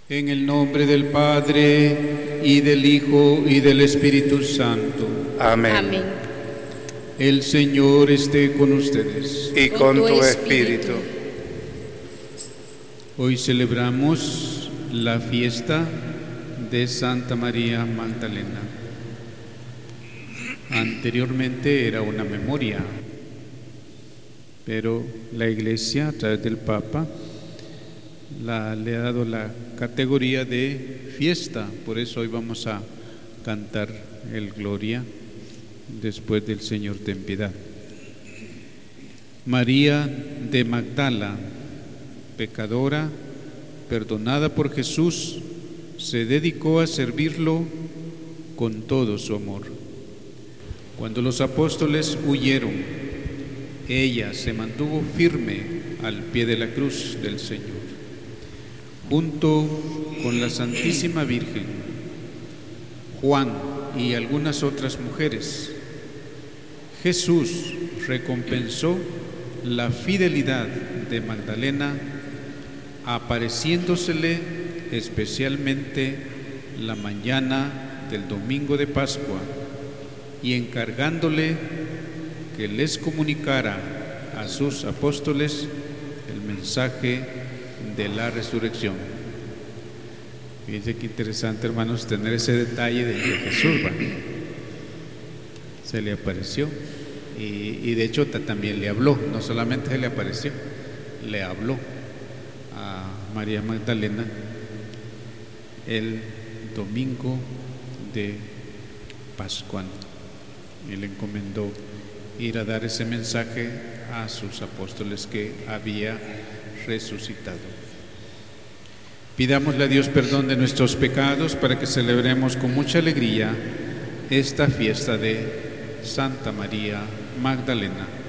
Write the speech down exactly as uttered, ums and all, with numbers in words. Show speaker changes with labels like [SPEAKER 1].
[SPEAKER 1] En el nombre del Padre, y del Hijo, y del Espíritu Santo.
[SPEAKER 2] Amén.
[SPEAKER 3] Amén.
[SPEAKER 1] El Señor esté con ustedes.
[SPEAKER 2] Y con tu espíritu.
[SPEAKER 1] Hoy celebramos la fiesta de Santa María Magdalena. Anteriormente era una memoria, pero la Iglesia, a través del Papa, la, le ha dado la categoría de fiesta. Por eso hoy vamos a cantar el Gloria después del Señor ten piedad. María de Magdala, pecadora, perdonada por Jesús, se dedicó a servirlo con todo su amor. Cuando los apóstoles huyeron, ella se mantuvo firme al pie de la cruz del Señor, junto con la Santísima Virgen, Juan y algunas otras mujeres. Jesús recompensó la fidelidad de Magdalena, apareciéndosele especialmente la mañana del domingo de Pascua y encargándole que les comunicara a sus apóstoles el mensaje de la resurrección. Fíjense qué interesante, hermanos, tener ese detalle de que Jesús va, se le apareció y, y de hecho también le habló. No solamente se le apareció, le habló a María Magdalena el domingo de Pascua y le encomendó ir a dar ese mensaje a sus apóstoles que había resucitado. Pidámosle a Dios perdón de nuestros pecados para que celebremos con mucha alegría esta fiesta de Santa María Magdalena.